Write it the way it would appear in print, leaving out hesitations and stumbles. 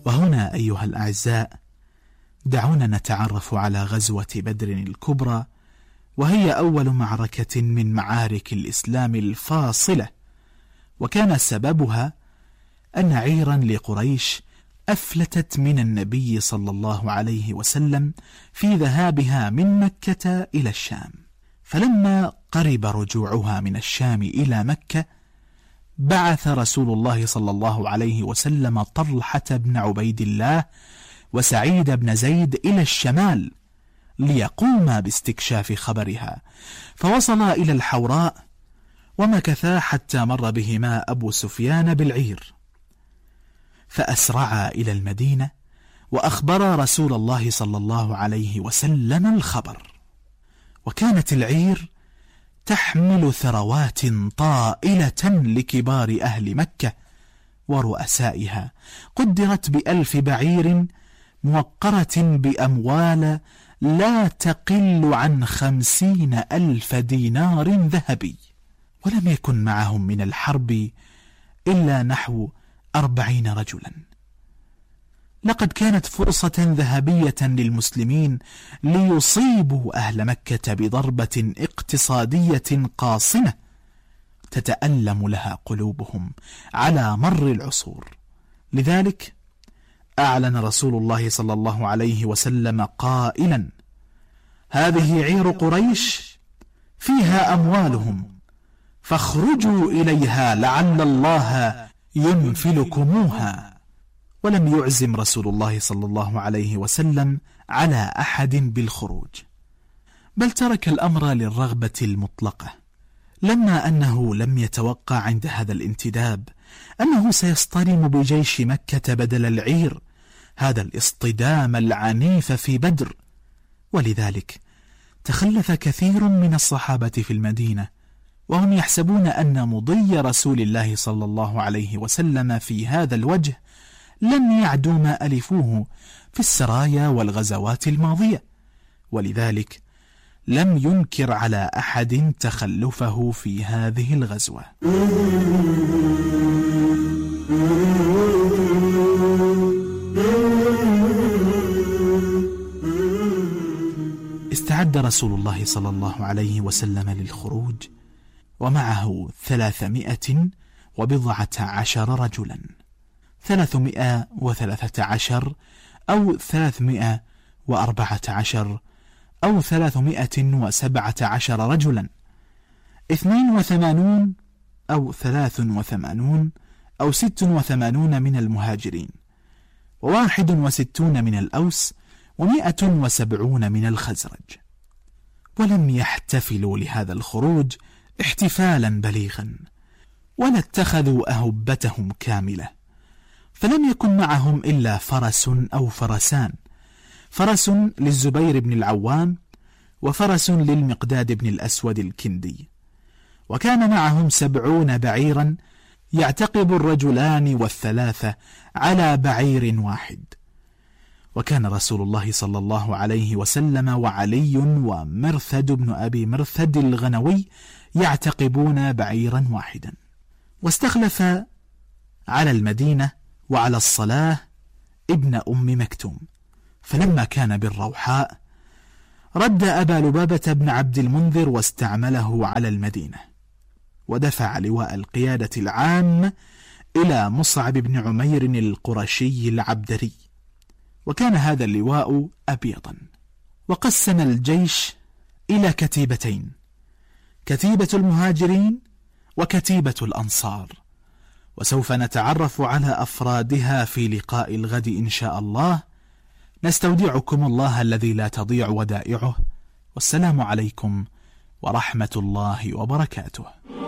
وهنا أيها الأعزاء دعونا نتعرف على غزوة بدر الكبرى، وهي أول معركة من معارك الإسلام الفاصلة، وكان سببها أن عيرا لقريش أفلتت من النبي صلى الله عليه وسلم في ذهابها من مكة إلى الشام، فلما قرب رجوعها من الشام إلى مكة بعث رسول الله صلى الله عليه وسلم طلحة بن عبيد الله وسعيد بن زيد إلى الشمال ليقوما باستكشاف خبرها، فوصلا إلى الحوراء ومكثا حتى مر بهما أبو سفيان بالعير، فأسرعا إلى المدينة وأخبرا رسول الله صلى الله عليه وسلم الخبر. وكانت العير تحمل ثروات طائلة لكبار أهل مكة ورؤسائها، قدرت ب1000 بعير موقرة بأموال لا تقل عن 50,000 دينار ذهبي، ولم يكن معهم من الحرب إلا نحو 40 رجلا. لقد كانت فرصة ذهبية للمسلمين ليصيبوا أهل مكة بضربة اقتصادية قاصمة تتألم لها قلوبهم على مر العصور. لذلك أعلن رسول الله صلى الله عليه وسلم قائلا: هذه عير قريش فيها أموالهم فاخرجوا إليها لعل الله ينفلكموها. ولم يعزم رسول الله صلى الله عليه وسلم على أحد بالخروج، بل ترك الأمر للرغبة المطلقة، لما أنه لم يتوقع عند هذا الانتداب أنه سيصطدم بجيش مكة بدل العير، هذا الاصطدام العنيف في بدر. ولذلك تخلف كثير من الصحابة في المدينة وهم يحسبون أن مضي رسول الله صلى الله عليه وسلم في هذا الوجه لن يعدوا ما ألفوه في السرايا والغزوات الماضية، ولذلك لم ينكر على أحد تخلفه في هذه الغزوة. استعد رسول الله صلى الله عليه وسلم للخروج ومعه 310 رجلا، 313 أو 314 أو 317 رجلا، 82 أو 83 أو 86 من المهاجرين، و61 من الأوس، و170 من الخزرج. ولم يحتفلوا لهذا الخروج احتفالا بليغا، ولا اتخذوا أهبتهم كاملة، فلم يكن معهم إلا فرس أو فرسان، فرس للزبير بن العوام وفرس للمقداد بن الأسود الكندي، وكان معهم 70 بعيرا يعتقب الرجلان والثلاثة على بعير واحد. وكان رسول الله صلى الله عليه وسلم وعلي ومرثد بن أبي مرثد الغنوي يعتقبون بعيرا واحدا. واستخلف على المدينة وعلى الصلاة ابن أم مكتوم، فلما كان بالروحاء رد أبا لبابة بن عبد المنذر واستعمله على المدينة، ودفع لواء القيادة العام إلى مصعب بن عمير القرشي العبدري، وكان هذا اللواء أبيضا. وقسم الجيش إلى كتيبتين، كتيبة المهاجرين وكتيبة الأنصار، وسوف نتعرف على أفرادها في لقاء الغد إن شاء الله. نستودعكم الله الذي لا تضيع ودائعه، والسلام عليكم ورحمة الله وبركاته.